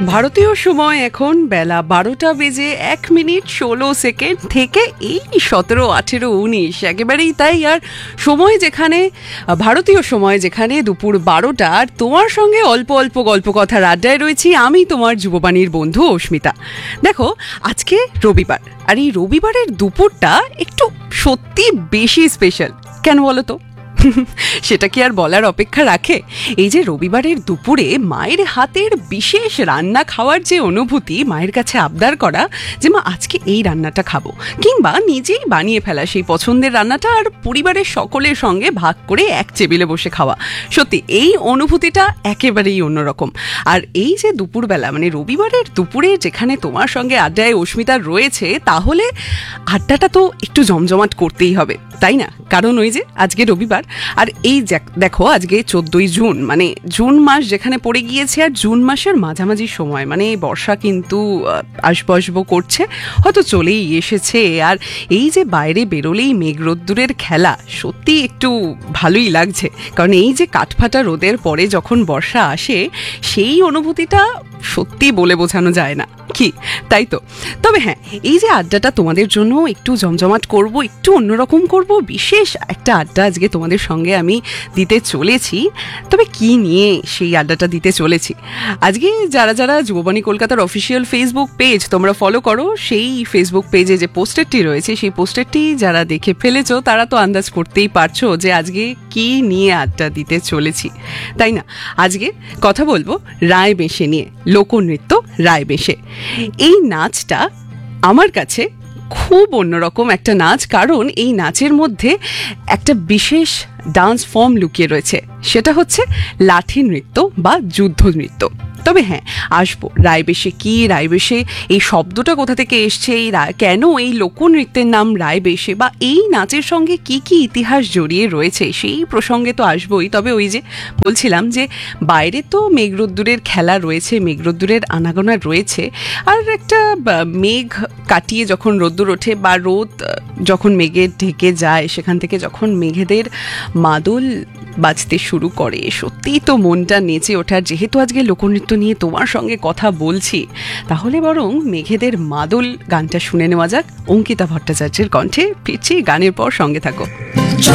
ভারতীয় সময় এখন বেলা 12টা বেজে 1 মিনিট 16 সেকেন্ড থেকে এই 17, 18, 19 একেবারেই তাই। আর সময় যেখানে ভারতীয় সময় যেখানে দুপুর 12টা, আর তোমার সঙ্গে অল্প অল্প গল্প কথার আড্ডায় রয়েছি আমি, তোমার যুববাণীর বন্ধু অস্মিতা। দেখো, আজকে রবিবার, আর এই রবিবারের দুপুরটা একটু সত্যি বেশি স্পেশাল। কেন বলো তো? সেটা কি আর বলার অপেক্ষা রাখে? এই যে রবিবারের দুপুরে মায়ের হাতের বিশেষ রান্না খাওয়ার যে অনুভূতি, মায়ের কাছে আবদার করা যে মা আজকে এই রান্নাটা খাবো, কিংবা নিজেই বানিয়ে ফেলা সেই পছন্দের রান্নাটা আর পরিবারের সকলের সঙ্গে ভাগ করে এক টেবিলে বসে খাওয়া, সত্যি এই অনুভূতিটা একেবারেই অন্যরকম। আর এই যে দুপুরবেলা, মানে রবিবারের দুপুরে যেখানে তোমার সঙ্গে আড্ডায় অস্মিতা রয়েছে, তাহলে আড্ডাটা তো একটু জমজমাট করতেই হবে, তাই না? কারণ ওই যে আজকে রবিবার, আর এই দেখো আজকে 14ই জুন, মানে জুন মাস যেখানে পড়ে গিয়েছে, আর জুন মাসের মাঝামাঝি সময়, মানে বর্ষা কিন্তু আসবো করছে, হয়তো চলেই এসেছে। আর এই যে বাইরে বেরোলেই মেঘ রোদ্দুরের খেলা, সত্যি একটু ভালোই লাগছে। কারণ এই যে কাঠফাটা রোদের পরে যখন বর্ষা আসে, সেই অনুভূতিটা সত্যি বলে বোঝানো যায় না, কি তাই তো? তবে হ্যাঁ, এই যে আড্ডাটা তোমাদের জন্য একটু জমজমাট করব, একটু অন্যরকম করব, বিশেষ একটা আড্ডা আজকে তোমাদের সঙ্গে আমি দিতে চলেছি। তবে কি নিয়ে সেই আড্ডাটা দিতে চলেছি? আজকে যারা যারা যুববাণী কলকাতার অফিসিয়াল ফেসবুক পেজ তোমরা ফলো করো, সেই ফেসবুক পেজে যে পোস্টারটি রয়েছে, সেই পোস্টারটি যারা দেখে ফেলেছো তারা তো আন্দাজ করতেই পারছো যে আজকে কি নিয়ে আড্ডা দিতে চলেছি, তাই না? আজকে কথা বলবো রায়বেশে নিয়ে, লোকনৃত্য রায়বেশে। এই নাচটা আমার কাছে খুব অন্যরকম একটা নাচ, কারণ এই নাচের মধ্যে একটা বিশেষ ডান্স ফর্ম লুকিয়ে রয়েছে, সেটা হচ্ছে লাঠি নৃত্য বা যুদ্ধ নৃত্য। তবে হ্যাঁ, আসবো রায়বেশে কি, রায়বেশে এই শব্দটা কোথা থেকে এসছে, কেন এই লোকনৃত্যের নাম রায়বেশে, বা এই নাচের সঙ্গে কি কি ইতিহাস জড়িয়ে রয়েছে, সেই প্রসঙ্গে তো আসবোই। তবে ওই যে বলছিলাম যে বাইরে তো মেঘরোদ্দুরের খেলা রয়েছে, মেঘরোদ্দুরের আনাগোনা রয়েছে, আর একটা মেঘ কাটিয়ে যখন রোদ্দুর ওঠে বা রোদ যখন মেঘে ঢেকে যায়, সেখান থেকে যখন মেঘেদের মাদল বাজতে শুরু করে, সত্যিই তো মনটা নেচে ওঠার। যেহেতু আজকে লোকনৃত্য নিয়ে তোমার সঙ্গে কথা বলছি, তাহলে বরং মেঘেদের মাদল গানটা শুনে নেওয়া যাক অঙ্কিতা ভট্টাচার্যের কণ্ঠে। ফিরছি গানের পর, সঙ্গে থাকো।